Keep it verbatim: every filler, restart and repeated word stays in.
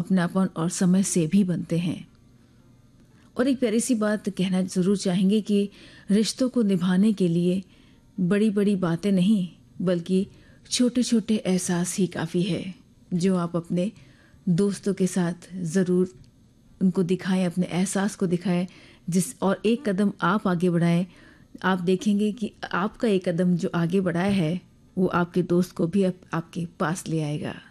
अपनापन और समय से भी बनते हैं। और एक प्यारी सी बात कहना ज़रूर चाहेंगे कि रिश्तों को निभाने के लिए बड़ी बड़ी बातें नहीं, बल्कि छोटे छोटे एहसास ही काफ़ी है, जो आप अपने दोस्तों के साथ ज़रूर उनको दिखाएं, अपने एहसास को दिखाएं, जिस और एक कदम आप आगे बढ़ाएं। आप देखेंगे कि आपका एक कदम जो आगे बढ़ाया है वो आपके दोस्त को भी आप, आपके पास ले आएगा।